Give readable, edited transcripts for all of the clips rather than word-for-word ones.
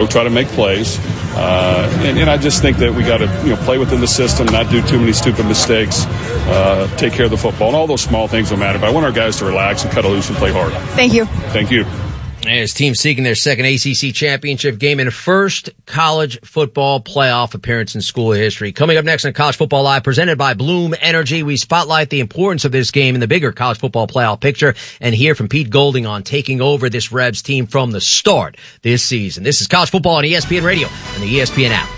try to make plays. And I just think that we got to play within the system, not do too many stupid mistakes, take care of the football, and all those small things will matter. But I want our guys to relax and cut loose and play hard. Thank you. Thank you. As team seeking their second ACC championship game and first college football playoff appearance in school history. Coming up next on College Football Live, presented by Bloom Energy, we spotlight the importance of this game in the bigger college football playoff picture and hear from Pete Golding on taking over this Rebs team from the start this season. This is College Football on ESPN Radio and the ESPN app.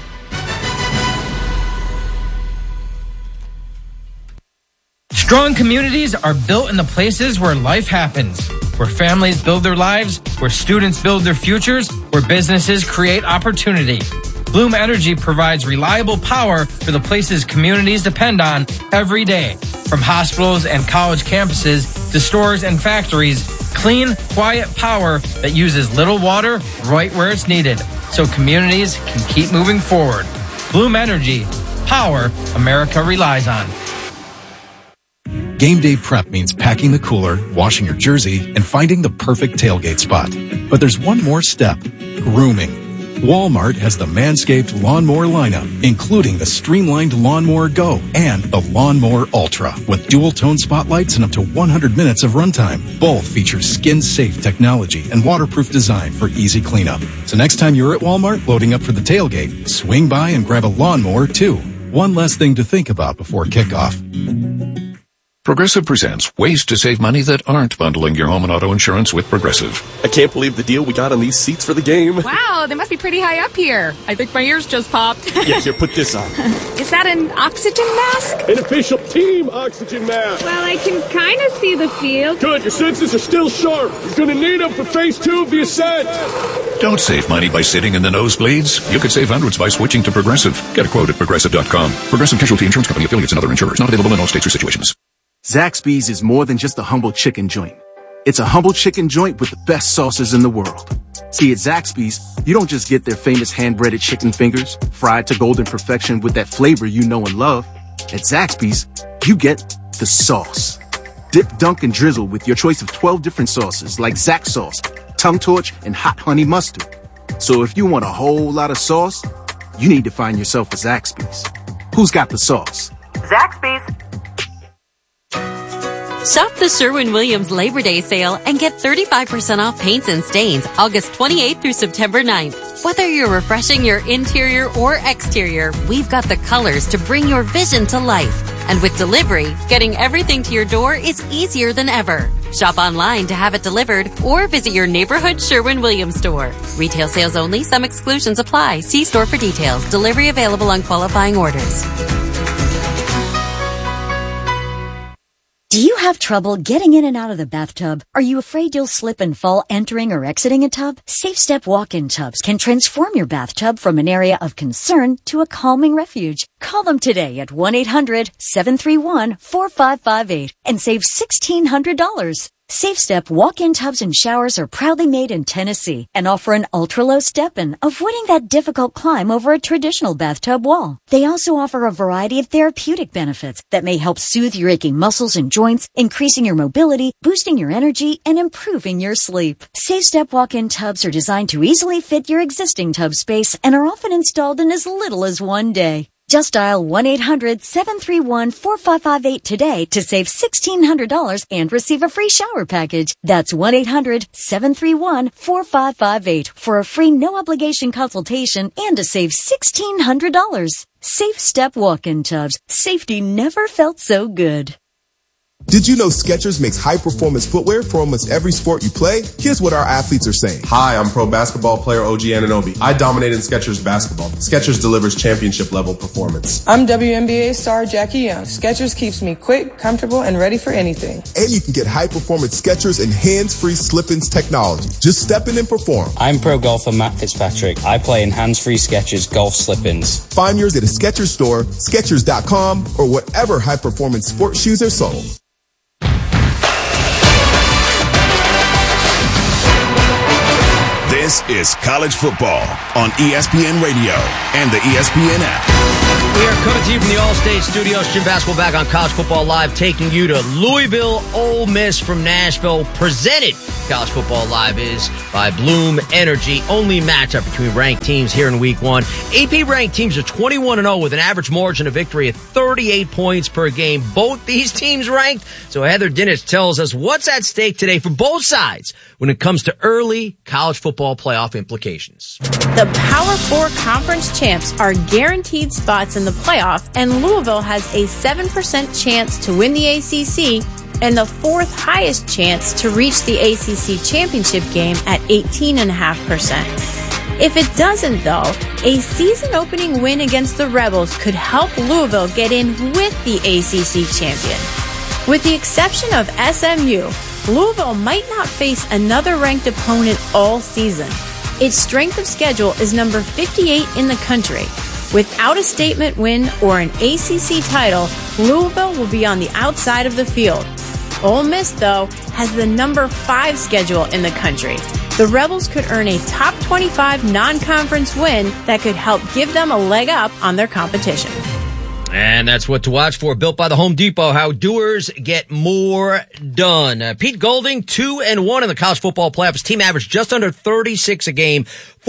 Strong communities are built in the places where life happens, where families build their lives, where students build their futures, where businesses create opportunity. Bloom Energy provides reliable power for the places communities depend on every day. From hospitals and college campuses to stores and factories, clean, quiet power that uses little water right where it's needed, so communities can keep moving forward. Bloom Energy, power America relies on. Game day prep means packing the cooler, washing your jersey, and finding the perfect tailgate spot. But there's one more step: grooming. Walmart has the Manscaped Lawnmower lineup, including the streamlined Lawnmower Go and the Lawnmower Ultra, with dual-tone spotlights and up to 100 minutes of runtime. Both feature skin-safe technology and waterproof design for easy cleanup. So next time you're at Walmart loading up for the tailgate, swing by and grab a lawnmower too. One less thing to think about before kickoff. Progressive presents ways to save money that aren't bundling your home and auto insurance with Progressive. I can't believe the deal we got on these seats for the game. Wow, they must be pretty high up here. I think my ears just popped. Yeah, here, put this on. Is that an oxygen mask? An official team oxygen mask. Well, I can kind of see the field. Good, your senses are still sharp. You're going to need them for phase 2 of the ascent. Don't save money by sitting in the nosebleeds. You could save hundreds by switching to Progressive. Get a quote at Progressive.com. Progressive Casualty Insurance Company, affiliates, and other insurers. Not available in all states or situations. Zaxby's is more than just a humble chicken joint. It's a humble chicken joint with the best sauces in the world. See, at Zaxby's, you don't just get their famous hand-breaded chicken fingers, fried to golden perfection with that flavor you know and love. At Zaxby's, you get the sauce. Dip, dunk, and drizzle with your choice of 12 different sauces like Zax sauce, tongue torch, and hot honey mustard. So if you want a whole lot of sauce, you need to find yourself a Zaxby's. Who's got the sauce? Zaxby's. Shop the Sherwin-Williams Labor Day sale and get 35% off paints and stains August 28th through September 9th. Whether you're refreshing your interior or exterior, we've got the colors to bring your vision to life. And with delivery, getting everything to your door is easier than ever. Shop online to have it delivered or visit your neighborhood Sherwin-Williams store. Retail sales only. Some exclusions apply. See store for details. Delivery available on qualifying orders. Do you have trouble getting in and out of the bathtub? Are you afraid you'll slip and fall entering or exiting a tub? Safe Step walk-in tubs can transform your bathtub from an area of concern to a calming refuge. Call them today at 1-800-731-4558 and save $1,600. Safe Step walk-in tubs and showers are proudly made in Tennessee and offer an ultra-low step-in, avoiding that difficult climb over a traditional bathtub wall. They also offer a variety of therapeutic benefits that may help soothe your aching muscles and joints, increasing your mobility, boosting your energy, and improving your sleep. Safe Step walk-in tubs are designed to easily fit your existing tub space and are often installed in as little as one day. Just dial 1-800-731-4558 today to save $1,600 and receive a free shower package. That's 1-800-731-4558 for a free no-obligation consultation and to save $1,600. Safe Step walk-in tubs. Safety never felt so good. Did you know Skechers makes high-performance footwear for almost every sport you play? Here's what our athletes are saying. Hi, I'm pro basketball player OG Anunoby. I dominate in Skechers basketball. Skechers delivers championship-level performance. I'm WNBA star Jackie Young. Skechers keeps me quick, comfortable, and ready for anything. And you can get high-performance Skechers and hands-free slip-ins technology. Just step in and perform. I'm pro golfer Matt Fitzpatrick. I play in hands-free Skechers golf slip-ins. Find yours at a Skechers store, Skechers.com, or whatever high-performance sports shoes are sold. This is college football on ESPN Radio and the ESPN app. We are coming to you from the All-State Studios. Jim Basketball back on College Football Live, taking you to Louisville, Ole Miss from Nashville. Presented, College Football Live is by Bloom Energy. Only matchup between ranked teams here in Week 1. AP ranked teams are 21-0 with an average margin of victory of 38 points per game. Both these teams ranked. So Heather Dinich tells us what's at stake today for both sides when it comes to early college football playoff implications. The Power 4 conference champs are guaranteed spots in the playoff, and Louisville has a 7% chance to win the ACC and the fourth highest chance to reach the ACC championship game at 18.5%. If it doesn't, though, a season-opening win against the Rebels could help Louisville get in with the ACC champion. With the exception of SMU, Louisville might not face another ranked opponent all season. Its strength of schedule is number 58 in the country. Without a statement win or an ACC title, Louisville will be on the outside of the field. Ole Miss, though, has the number 5 schedule in the country. The Rebels could earn a top 25 non-conference win that could help give them a leg up on their competition. And that's what to watch for. Built by the Home Depot, how doers get more done. Pete Golding, 2-1 in the college football playoffs. Team average just under 36 a game,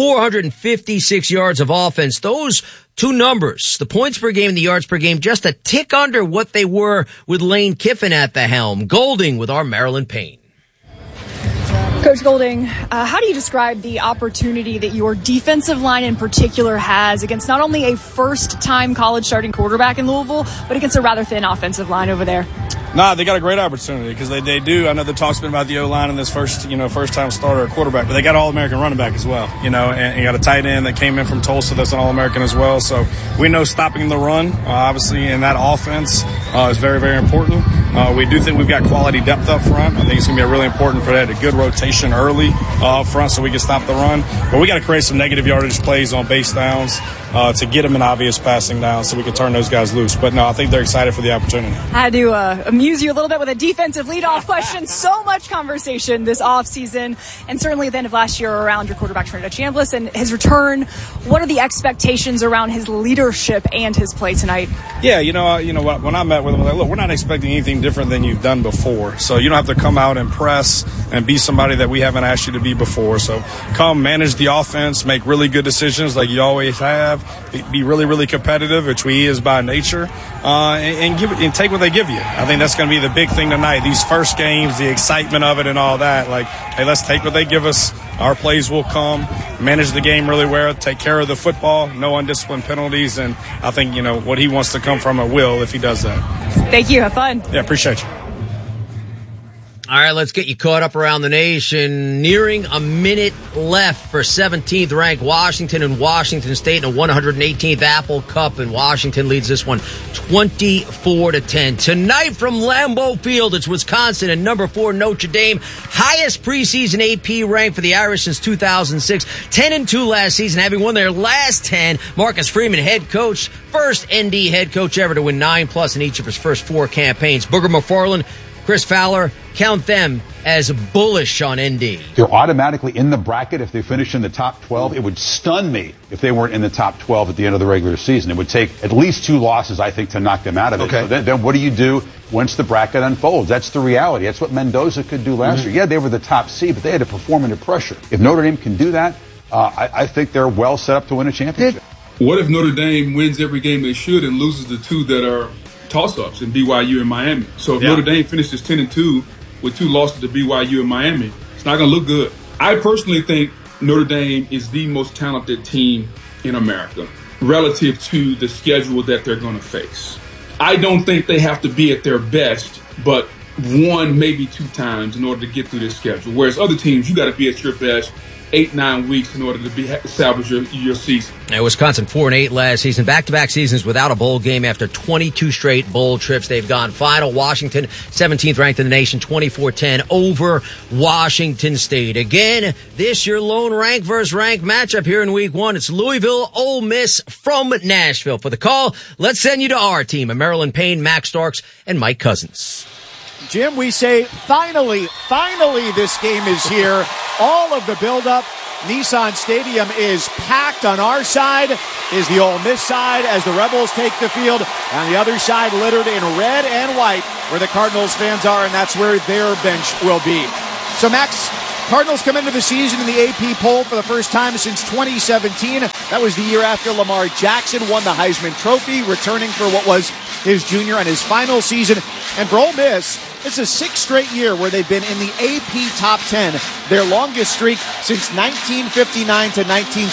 456 yards of offense. Those two numbers, the points per game and the yards per game, just a tick under what they were with Lane Kiffin at the helm. Golding with our Marilyn Payne. Coach Golding, how do you describe the opportunity that your defensive line in particular has against not only a first-time college starting quarterback in Louisville, but against a rather thin offensive line over there? Nah, they got a great opportunity because they do. I know the talk's been about the O-line in this first-time starter quarterback, but they got an All-American running back as well, and you got a tight end that came in from Tulsa that's an All-American as well. So we know stopping the run, obviously, in that offense is very, very important. We do think we've got quality depth up front. I think it's going to be really important for that, a good rotation early up front so we can stop the run. But we got to create some negative yardage plays on base downs to get them an obvious passing down so we can turn those guys loose. But, no, I think they're excited for the opportunity. I had to amuse you a little bit with a defensive leadoff question. So much conversation this offseason and certainly at the end of last year around your quarterback, Trey Chambliss, and his return. What are the expectations around his leadership and his play tonight? Yeah, when I met with him, I was like, look, we're not expecting anything different than you've done before. So you don't have to come out and press and be somebody that we haven't asked you to be before. So come manage the offense, make really good decisions like you always have, be really, really competitive, which he is by nature, and take what they give you. I think that's going to be the big thing tonight. These first games, the excitement of it and all that. Like, hey, let's take what they give us. Our plays will come, manage the game really well, take care of the football, no undisciplined penalties, and I think, what he wants to come from it will if he does that. Thank you. Have fun. Yeah, appreciate you. All right, let's get you caught up around the nation. Nearing a minute left for 17th ranked Washington and Washington State in a 118th Apple Cup, and Washington leads this one 24-10. Tonight from Lambeau Field, it's Wisconsin and number 4 Notre Dame, highest preseason AP rank for the Irish since 2006, 10-2 last season, having won their last 10. Marcus Freeman, head coach, first ND head coach ever to win 9+ in each of his first 4 campaigns. Booger McFarland, Chris Fowler, count them as bullish on ND. They're automatically in the bracket if they finish in the top 12. It would stun me if they weren't in the top 12 at the end of the regular season. It would take at least 2 losses, I think, to knock them out of it. Okay. So then what do you do once the bracket unfolds? That's the reality. That's what Mendoza could do last year. Yeah, they were the top seed, but they had to perform under pressure. If Notre Dame can do that, I think they're well set up to win a championship. What if Notre Dame wins every game they should and loses the 2 that are toss-ups in BYU and Miami? So if Notre Dame finishes 10-2 with 2 losses to BYU and Miami, it's not going to look good. I personally think Notre Dame is the most talented team in America relative to the schedule that they're going to face. I don't think they have to be at their best, but 1, maybe 2 times in order to get through this schedule. Whereas other teams, you got to be at your best 8-9 weeks in order to salvage your season. Now, Wisconsin 4-8 last season, back-to-back seasons without a bowl game after 22 straight bowl trips. They've gone final. Washington, 17th ranked in the nation, 24-10 over Washington State. Again, this your lone rank versus rank matchup here in Week 1. It's Louisville, Ole Miss from Nashville. For the call, let's send you to our team of Marilyn Payne, Max Starks, and Mike Cousins. Jim, we say finally this game is here. All of the buildup, Nissan Stadium is packed. On our side is the Ole Miss side as the Rebels take the field. On the other side, littered in red and white, where the Cardinals fans are, and that's where their bench will be. So, Max, Cardinals come into the season in the AP poll for the first time since 2017. That was the year after Lamar Jackson won the Heisman Trophy, returning for what was his junior and his final season. And for Ole Miss, it's a 6th straight year where they've been in the AP top 10, their longest streak since 1959 to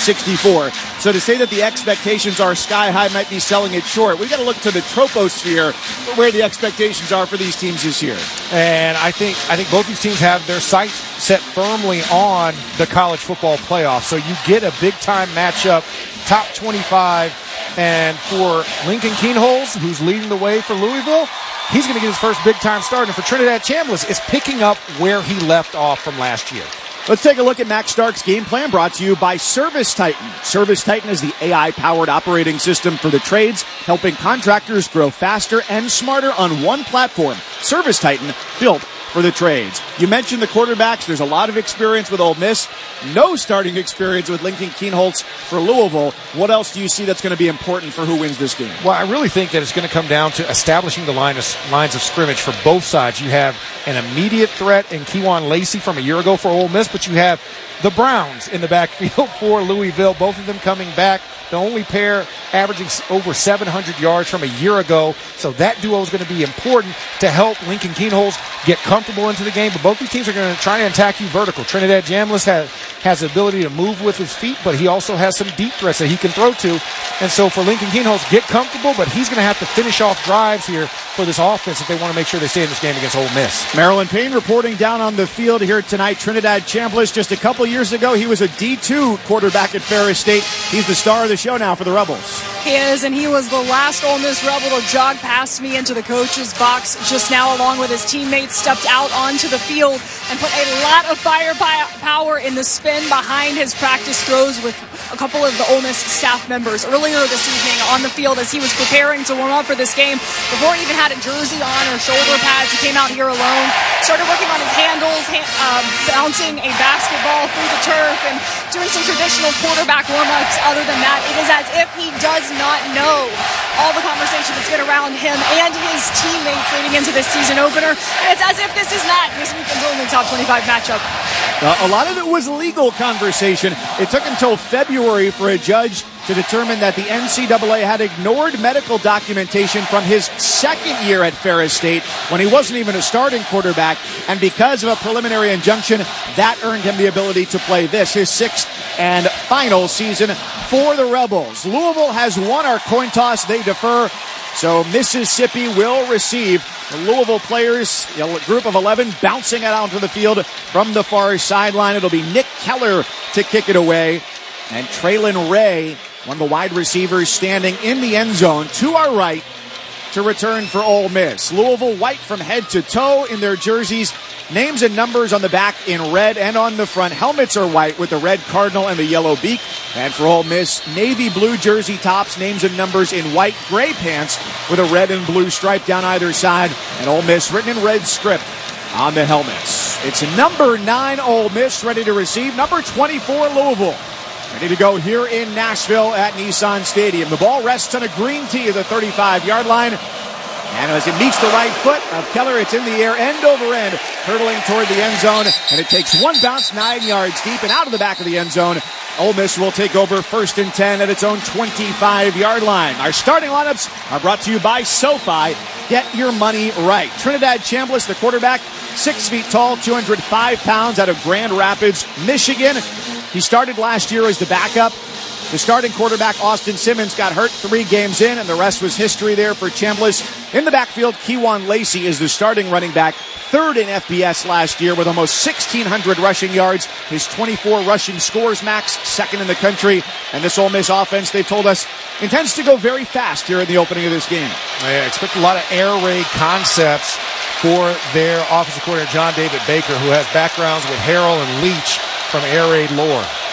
1964. So to say that the expectations are sky high might be selling it short. We've got to look to the troposphere for where the expectations are for these teams this year. And I think both these teams have their sights set firmly on the college football playoff. So you get a big-time matchup, top 25, and for Lincoln Kienholz, who's leading the way for Louisville, he's going to get his first big-time start. And for Trinidad Chambliss, it's picking up where he left off from last year. Let's take a look at Max Stark's game plan, brought to you by Service Titan. Service Titan is the AI-powered operating system for the trades, helping contractors grow faster and smarter on one platform. Service Titan, built for the trades. You mentioned the quarterbacks. There's a lot of experience with Ole Miss. No starting experience with Lincoln Kienholz for Louisville. What else do you see that's going to be important for who wins this game? Well, I really think that it's going to come down to establishing the lines of scrimmage for both sides. You have an immediate threat in Kejuan Lacey from a year ago for Ole Miss, but you have the Browns in the backfield for Louisville, both of them coming back. The only pair averaging over 700 yards from a year ago. So that duo is going to be important to help Lincoln Kienholz get comfortable into the game. But both these teams are going to try to attack you vertical. Trinidad Chambliss has the ability to move with his feet, but he also has some deep threats that he can throw to. And so for Lincoln Kienholz, get comfortable, but he's going to have to finish off drives here for this offense if they want to make sure they stay in this game against Ole Miss. Marilyn Payne reporting down on the field here tonight. Trinidad Chambliss, just a couple years ago, he was a D2 quarterback at Ferris State. He's the star of the show now for the Rebels. He is, and he was the last Ole Miss Rebel to jog past me into the coach's box just now, along with his teammates, stepped out onto the field and put a lot of firepower in the spin behind his practice throws with a couple of the Ole Miss staff members earlier this evening on the field as he was preparing to warm up for this game. Before he even had a jersey on or shoulder pads, he came out here alone, started working on his handles, bouncing a basketball through the turf and doing some traditional quarterback warm-ups. Other than that, it is as if he does not know all the conversation that's been around him and his teammates leading into this season opener. And it's as if this is not this weekend's only top 25 matchup. A lot of it was legal conversation. It took until February for a judge to determine that the NCAA had ignored medical documentation from his second year at Ferris State when he wasn't even a starting quarterback. And because of a preliminary injunction, that earned him the ability to play this, his 6th and final season for the Rebels. Louisville has won our coin toss. They defer. So Mississippi will receive. The Louisville players, a group of 11, bouncing it out onto the field from the far sideline. It'll be Nick Keller to kick it away. And Traylon Ray, one of the wide receivers, standing in the end zone to our right to return for Ole Miss. Louisville white from head to toe in their jerseys. Names and numbers on the back in red and on the front. Helmets are white with the red cardinal and the yellow beak. And for Ole Miss, navy blue jersey tops, names and numbers in white, gray pants with a red and blue stripe down either side. And Ole Miss written in red script on the helmets. It's number 9 Ole Miss ready to receive. Number 24 Louisville ready to go here in Nashville at Nissan Stadium. The ball rests on a green tee at the 35-yard line. And as it meets the right foot of Keller, it's in the air, end over end, hurtling toward the end zone. And it takes one bounce 9 yards deep and out of the back of the end zone. Ole Miss will take over 1st and 10 at its own 25-yard line. Our starting lineups are brought to you by SoFi. Get your money right. Trinidad Chambliss, the quarterback, 6 feet tall, 205 pounds, out of Grand Rapids, Michigan. He started last year as the backup. The starting quarterback, Austin Simmons, got hurt 3 games in, and the rest was history there for Chambliss. In the backfield, Kejuan Lacey is the starting running back, 3rd in FBS last year with almost 1,600 rushing yards. His 24 rushing scores, Max, 2nd in the country. And this Ole Miss offense, they've told us, intends to go very fast here in the opening of this game. I expect a lot of air raid concepts for their offensive coordinator, John David Baker, who has backgrounds with Harrell and Leach from air raid lore.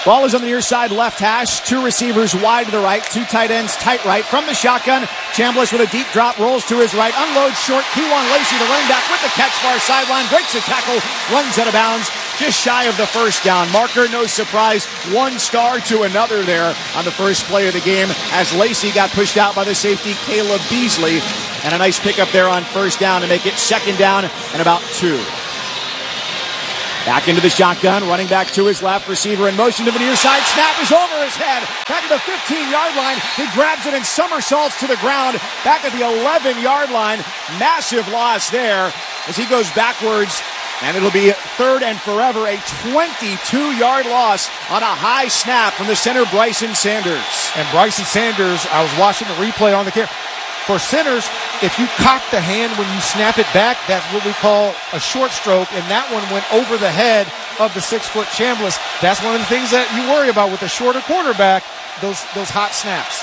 Ball is on the near side, left hash. 2 receivers wide to the right, 2 tight ends tight right. From the shotgun, Chambliss with a deep drop, rolls to his right, unloads short. Keyjuan Lacy, the running back, with the catch, far sideline, breaks the tackle, runs out of bounds, just shy of the first down marker. No surprise, 1 star to another there on the first play of the game as Lacy got pushed out by the safety, Caleb Beasley. And a nice pickup there on first down to make it second down and about 2. Back into the shotgun, running back to his left, receiver in motion to the near side, snap is over his head, back at the 15-yard line, he grabs it and somersaults to the ground, back at the 11-yard line, massive loss there as he goes backwards, and it'll be third and forever, a 22-yard loss on a high snap from the center, Bryson Sanders. And Bryson Sanders, I was watching the replay on the camera. For centers, if you cock the hand when you snap it back, that's what we call a short stroke, and that one went over the head of the 6-foot Chambliss. That's one of the things that you worry about with a shorter quarterback, those hot snaps.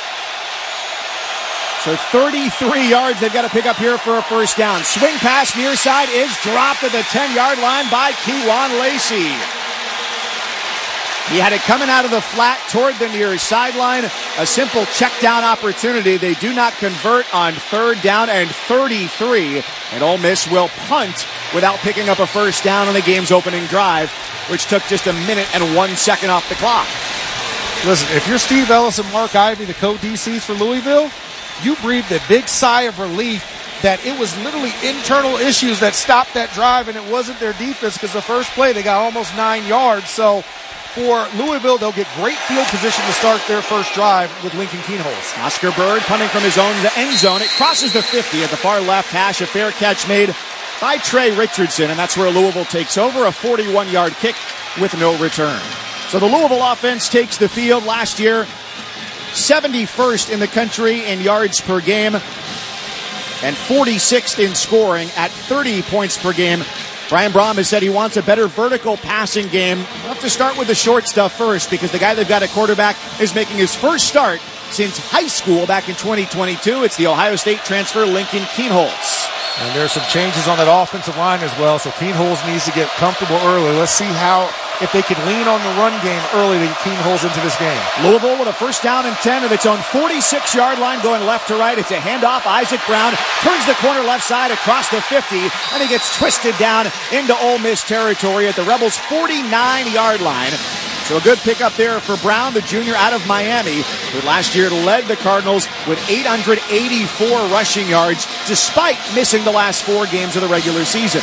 So 33 yards they've got to pick up here for a first down. Swing pass near side is dropped at the 10-yard line by Keyjuan Lacy. He had it coming out of the flat toward the near sideline. A simple check down opportunity. They do not convert on third down and 33. And Ole Miss will punt without picking up a first down on the game's opening drive, which took just a minute and 1 second off the clock. Listen, if you're Steve Ellis and Mark Ivey, the co-DCs for Louisville, you breathed a big sigh of relief that it was literally internal issues that stopped that drive, and it wasn't their defense, because the first play they got almost 9 yards. So for Louisville, they'll get great field position to start their first drive with Lincoln Kienholz. Oscar Bird punting from his own end zone. It crosses the 50 at the far left hash. A fair catch made by Trey Richardson, and that's where Louisville takes over. A 41-yard kick with no return. So the Louisville offense takes the field. Last year, 71st in the country in yards per game and 46th in scoring at 30 points per game. Brian Brohm has said he wants a better vertical passing game. We'll have to start with the short stuff first, because the guy they've got at quarterback is making his first start since high school back in 2022. It's the Ohio State transfer, Lincoln Kienholz. And there's some changes on that offensive line as well, so Kienholz needs to get comfortable early. Let's see if they can lean on the run game early to get Kienholz into this game. Louisville with a first down and 10 of its own 46-yard line, going left to right. It's a handoff. Isaac Brown turns the corner left side across the 50, and he gets twisted down into Ole Miss territory at the Rebels' 49-yard line. So a good pickup there for Brown, the junior out of Miami, who last year led the Cardinals with 884 rushing yards, despite missing the last 4 games of the regular season.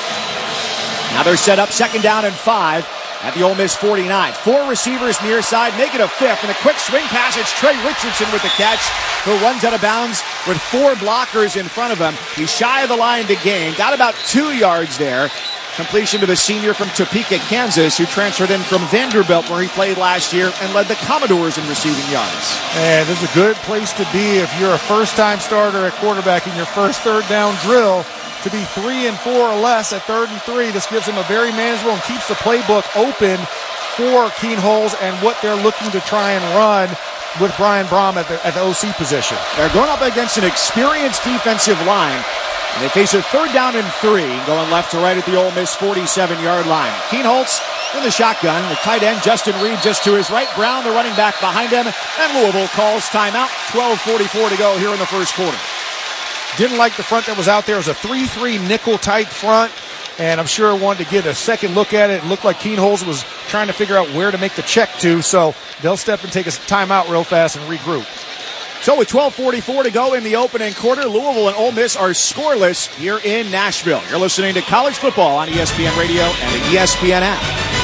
Now they're set up second down and 5 at the Ole Miss 49. 4 receivers near side, make it a 5th, and a quick swing pass. It's Trey Richardson with the catch, who runs out of bounds with 4 blockers in front of him. He's shy of the line to gain, got about 2 yards there. Completion to the senior from Topeka, Kansas, who transferred in from Vanderbilt, where he played last year and led the Commodores in receiving yards. And this is a good place to be if you're a first-time starter at quarterback in your first third down drill. To be 3 and 4 or less at 3rd and 3, this gives him a very manageable and keeps the playbook open for Kienholz and what they're looking to try and run with Brian Brohm at the OC position. They're going up against an experienced defensive line. And they face a third down and 3, going left to right at the Ole Miss 47-yard line. Kienholz in the shotgun. The tight end, Justin Reed, just to his right. Brown, the running back, behind him. And Louisville calls timeout. 12:44 to go here in the first quarter. Didn't like the front that was out there. It was a 3-3 nickel-type front, and I'm sure wanted to get a second look at it. It looked like Kienholz was trying to figure out where to make the check to, so they'll step and take a timeout real fast and regroup. So with 12:44 to go in the opening quarter, Louisville and Ole Miss are scoreless here in Nashville. You're listening to College Football on ESPN Radio and the ESPN app.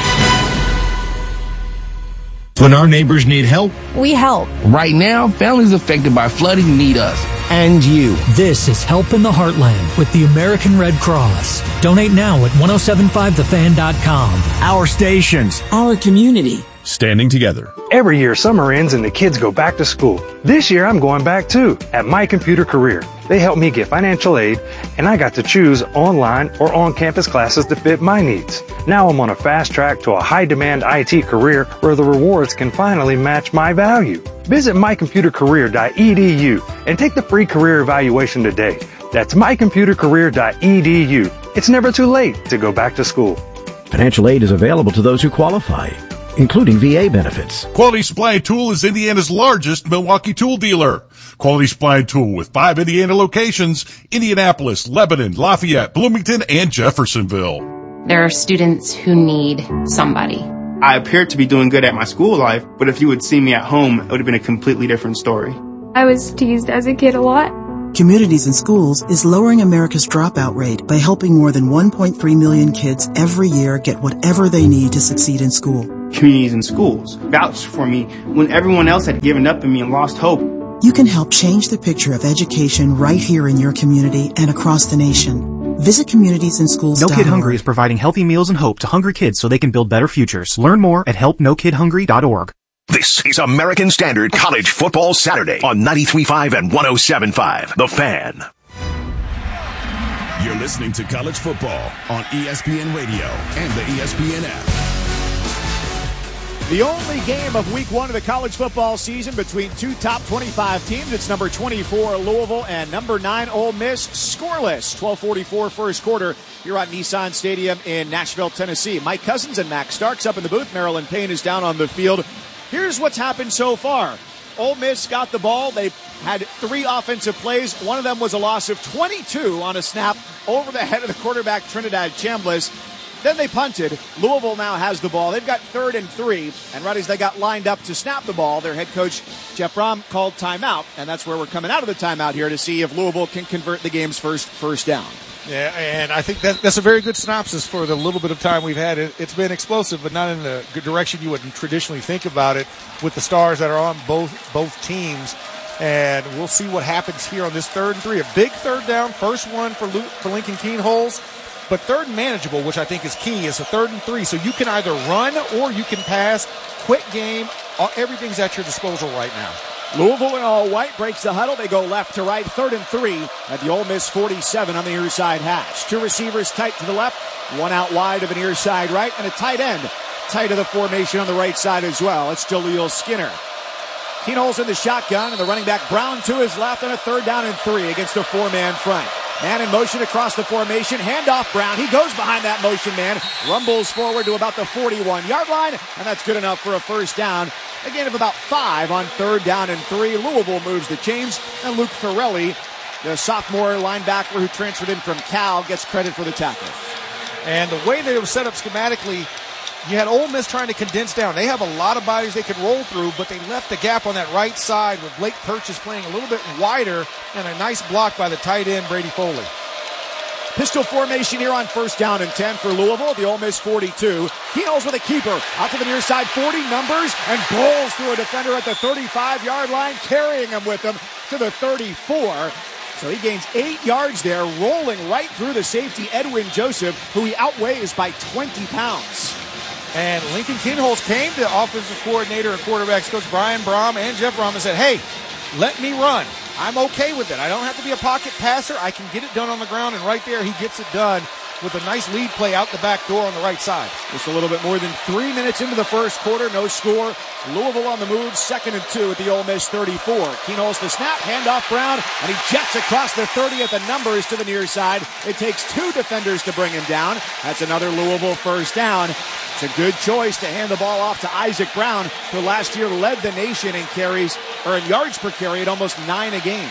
When our neighbors need help, we help. Right now, families affected by flooding need us and you. This is Help in the Heartland with the American Red Cross. Donate now at 1075thefan.com. Our stations. Our community. Standing together. Every year summer ends and the kids go back to school. This year I'm going back too at My Computer Career. They helped me get financial aid and I got to choose online or on-campus classes to fit my needs. Now I'm on a fast track to a high-demand IT career where the rewards can finally match my value. Visit mycomputercareer.edu and take the free career evaluation today. That's mycomputercareer.edu. It's never too late to go back to school. Financial aid is available to those who qualify. including VA benefits. Quality Supply and Tool is Indiana's largest Milwaukee tool dealer. Quality Supply and Tool with 5 Indiana locations: Indianapolis, Lebanon, Lafayette, Bloomington, and Jeffersonville. There are students who need somebody. I appeared to be doing good at my school life, but if you would see me at home, it would have been a completely different story. I was teased as a kid a lot. Communities in Schools is lowering America's dropout rate by helping more than 1.3 million kids every year get whatever they need to succeed in school. Communities in Schools vouched for me when everyone else had given up on me and lost hope. You can help change the picture of education right here in your community and across the nation. Visit communitiesinschools.org. No Kid Hungry is providing healthy meals and hope to hungry kids so they can build better futures. Learn more at helpnokidhungry.org. This is American Standard College Football Saturday on 93.5 and 107.5. The Fan. You're listening to college football on ESPN Radio and the ESPN app. The only game of week 1 of the college football season between two top 25 teams. It's number 24 Louisville and number 9 Ole Miss. Scoreless. 12:44 first quarter here at Nissan Stadium in Nashville, Tennessee. Mike Cousins and Max Starks up in the booth. Marilyn Payne is down on the field. Here's what's happened so far. Ole Miss got the ball. They had 3 offensive plays. One of them was a loss of 22 on a snap over the head of the quarterback, Trinidad Chambliss. Then they punted. Louisville now has the ball. They've got 3rd and 3. And right as they got lined up to snap the ball, their head coach, Jeff Brom, called timeout. And that's where we're coming out of the timeout here to see if Louisville can convert the game's first down. Yeah, and I think that's a very good synopsis for the little bit of time we've had. It's been explosive, but not in the good direction you would traditionally think about it, with the stars that are on both teams. And we'll see what happens here on this 3rd and 3. A big 3rd down, first one for Lincoln Kienholz, but 3rd and manageable, which I think is key. It's a 3rd and 3, so you can either run or you can pass. Quick game. Everything's at your disposal right now. Louisville in all white breaks the huddle. They go left to right, 3rd and 3 at the Ole Miss 47 on the near side hash. 2 receivers tight to the left, 1 out wide of a near side right, and a tight end tight of the formation on the right side as well. It's Jaleel Skinner. Kienholz in the shotgun, and the running back Brown to his left, and a 3rd down and 3 against a 4-man front. Man in motion across the formation, handoff Brown. He goes behind that motion man, rumbles forward to about the 41-yard line, and that's good enough for a first down. A gain of about 5 on 3rd down and 3. Louisville moves the chains, and Luke Farrelly, the sophomore linebacker who transferred in from Cal, gets credit for the tackle. And the way they were set up schematically, you had Ole Miss trying to condense down. They have a lot of bodies they could roll through, but they left the gap on that right side with Blake Purchase playing a little bit wider, and a nice block by the tight end, Brady Foley. Pistol formation here on 1st down and 10 for Louisville, the Ole Miss 42. Kienholz with a keeper, out to the near side, 40 numbers, and bowls through a defender at the 35-yard line, carrying him with him to the 34. So he gains 8 yards there, rolling right through the safety, Edwin Joseph, who he outweighs by 20 pounds. And Lincoln Kienholz came to offensive coordinator and quarterbacks coach Brian Brom and Jeff Brom and said, hey, let me run. I'm okay with it. I don't have to be a pocket passer. I can get it done on the ground, and right there he gets it done with a nice lead play out the back door on the right side. Just a little bit more than 3 minutes into the first quarter, no score. Louisville on the move, 2nd and 2 at the Ole Miss 34. Kienholz the snap, handoff Brown, and he jets across the 30 at the numbers to the near side. It takes 2 defenders to bring him down. That's another Louisville first down. It's a good choice to hand the ball off to Isaac Brown, who last year led the nation in carries, or in yards per carry at almost 9 a game.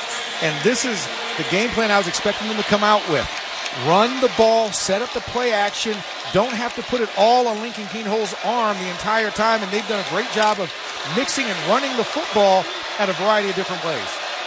And this is the game plan I was expecting them to come out with. Run the ball, set up the play action, don't have to put it all on Lincoln Kienholz's arm the entire time, and they've done a great job of mixing and running the football at a variety of different ways.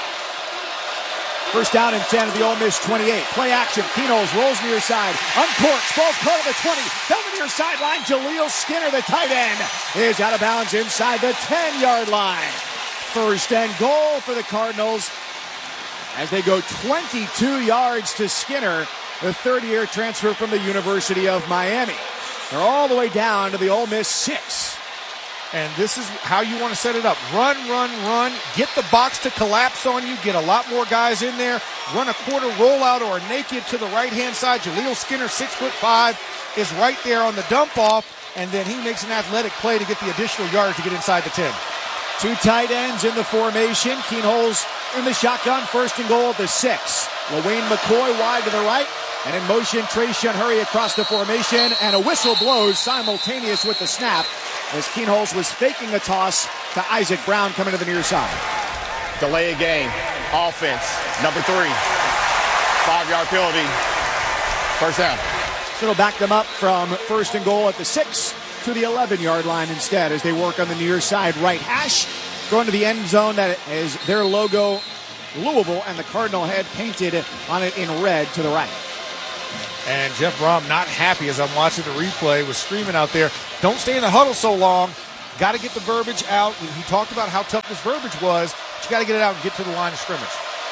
1st down and 10 at the Ole Miss 28. Play action. Kienholz rolls near side. Uncorks. Ball's caught at the 20. Down the near sideline. Jaleel Skinner, the tight end, is out of bounds inside the 10-yard line. 1st and goal for the Cardinals as they go 22 yards to Skinner, the 3rd-year transfer from the University of Miami. They're all the way down to the Ole Miss 6. And this is how you want to set it up. Run, run, run. Get the box to collapse on you. Get a lot more guys in there. Run a quarter rollout or a naked to the right-hand side. Jaleel Skinner, 6'5", is right there on the dump off, and then he makes an athletic play to get the additional yard to get inside the 10. 2 tight ends in the formation. Kienholz in the shotgun, 1st and goal at the 6. LaWayne McCoy wide to the right. And in motion, Trayshawn Hurry across the formation, and a whistle blows simultaneous with the snap as Kienholz was faking a toss to Isaac Brown coming to the near side. Delay a game. Offense. Number 3. 5-yard penalty. First down. So it'll back them up from first and goal at the 6 to the 11-yard line instead as they work on the near side right hash. Going to the end zone that is their logo, Louisville, and the Cardinal head painted on it in red to the right. And Jeff Brom, not happy as I'm watching the replay, was screaming out there, don't stay in the huddle so long. Got to get the verbiage out. He talked about how tough this verbiage was, but you got to get it out and get to the line of scrimmage.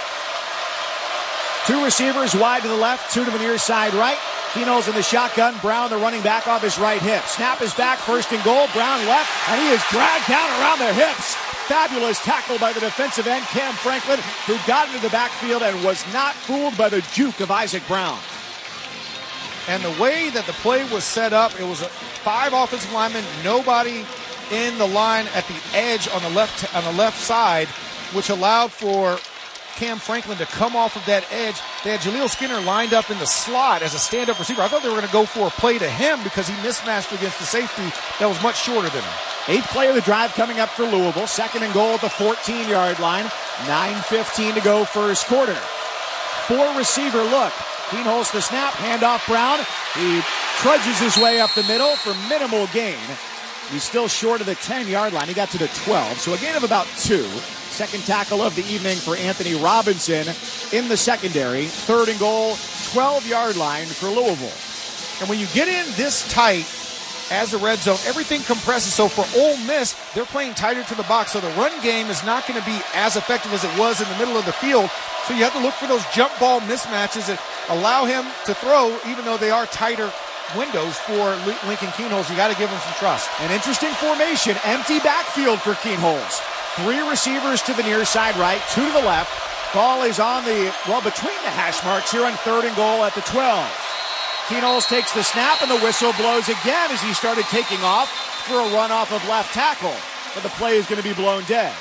2 receivers wide to the left, 2 to the near side right. Kienholz in the shotgun. Brown, the running back, off his right hip. Snap is back, first and goal. Brown left, and he is dragged down around the hips. Fabulous tackle by the defensive end, Cam Franklin, who got into the backfield and was not fooled by the juke of Isaac Brown. And the way that the play was set up, it was 5 offensive linemen, nobody in the line at the edge on the left side, which allowed for Cam Franklin to come off of that edge. They had Jaleel Skinner lined up in the slot as a stand-up receiver. I thought they were going to go for a play to him because he mismatched against the safety that was much shorter than him. 8th play of the drive coming up for Louisville. Second and goal at the 14-yard line. 9:15 to go first quarter. 4 receiver look. Kienholz the snap, handoff Brown. He trudges his way up the middle for minimal gain. He's still short of the 10-yard line. He got to the 12, so a gain of about 2. Second tackle of the evening for Anthony Robinson in the secondary. 3rd and goal, 12-yard line for Louisville. And when you get in this tight as a red zone, everything compresses. So for Ole Miss, they're playing tighter to the box, so the run game is not going to be as effective as it was in the middle of the field. So you have to look for those jump ball mismatches that allow him to throw, even though they are tighter windows for Lincoln Kienholz. You got to give him some trust. An interesting formation, empty backfield for Kienholz. 3 receivers to the near side right, 2 to the left. Ball is on between the hash marks here on 3rd and goal at the 12. Kienholz takes the snap and the whistle blows again as he started taking off for a run off of left tackle. But the play is going to be blown dead.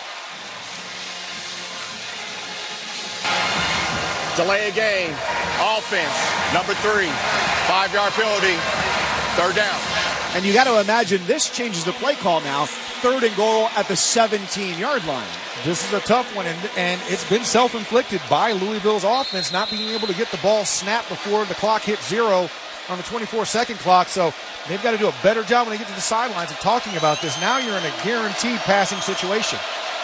Delay a game. Offense. Number 3. 5-yard penalty. 3rd down. And you got to imagine this changes the play call now. 3rd and goal at the 17-yard line. This is a tough one, and it's been self-inflicted by Louisville's offense, not being able to get the ball snapped before the clock hit 0 on the 24-second clock. So they've got to do a better job when they get to the sidelines of talking about this. Now you're in a guaranteed passing situation.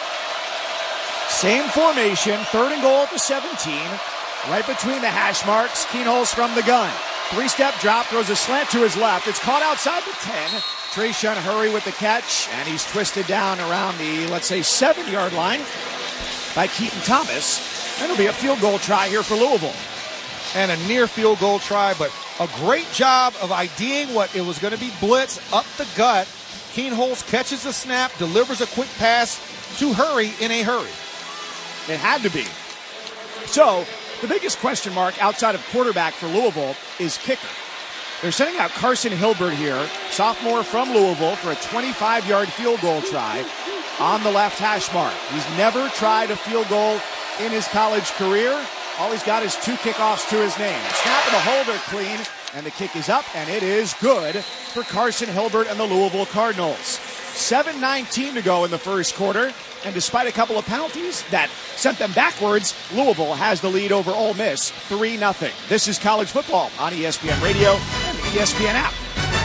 Same formation, 3rd and goal at the 17. Right between the hash marks, Kienholz from the gun. 3-step drop, throws a slant to his left. It's caught outside the 10. Trayshawn Hurry with the catch, and he's twisted down around the, 7-yard line by Keaton Thomas. And it'll be a field goal try here for Louisville. And a near field goal try, but a great job of IDing what it was going to be blitz up the gut. Kienholz catches the snap, delivers a quick pass to Hurry in a hurry. It had to be. So, the biggest question mark outside of quarterback for Louisville is kicker. They're sending out Carson Hilbert here, sophomore from Louisville, for a 25-yard field goal try on the left hash mark. He's never tried a field goal in his college career. All he's got is 2 kickoffs to his name. Snap and the holder clean, and the kick is up, and it is good for Carson Hilbert and the Louisville Cardinals. 7:19 to go in the first quarter, and despite a couple of penalties that sent them backwards, Louisville has the lead over Ole Miss, 3-0. This is college football on ESPN Radio and the ESPN app.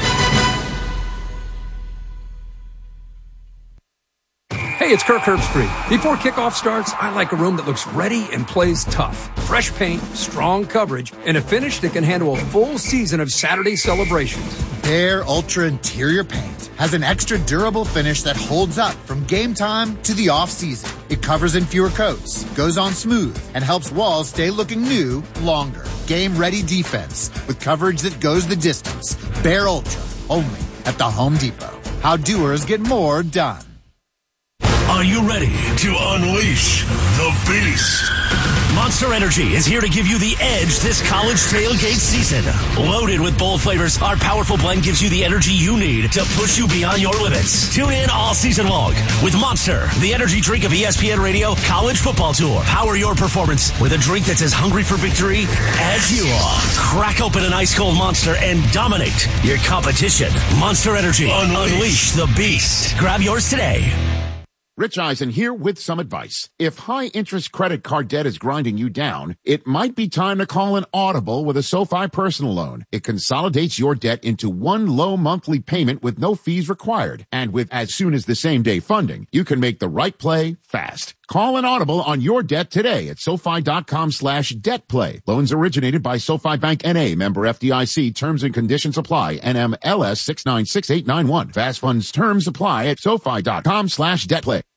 Hey, it's Kirk Herbstreit. Before kickoff starts, I like a room that looks ready and plays tough. Fresh paint, strong coverage, and a finish that can handle a full season of Saturday celebrations. Behr Ultra Interior Paint has an extra durable finish that holds up from game time to the off-season. It covers in fewer coats, goes on smooth, and helps walls stay looking new longer. Game-ready defense with coverage that goes the distance. Behr Ultra, only at the Home Depot. How doers get more done. Are you ready to unleash the beast? Monster Energy is here to give you the edge this college tailgate season. Loaded with bold flavors, our powerful blend gives you the energy you need to push you beyond your limits. Tune in all season long with Monster, the energy drink of ESPN Radio College Football Tour. Power your performance with a drink that's as hungry for victory as you are. Crack open an ice-cold Monster and dominate your competition. Monster Energy. Unleash the beast. Grab yours today. Rich Eisen here with some advice. If high-interest credit card debt is grinding you down, it might be time to call an audible with a SoFi personal loan. It consolidates your debt into one low monthly payment with no fees required. And with as soon as the same-day funding, you can make the right play fast. Call an audible on your debt today at SoFi.com/debtplay. Loans originated by SoFi Bank N.A. Member FDIC. Terms and conditions apply. NMLS 696891. Fast funds terms apply at SoFi.com/debtplay.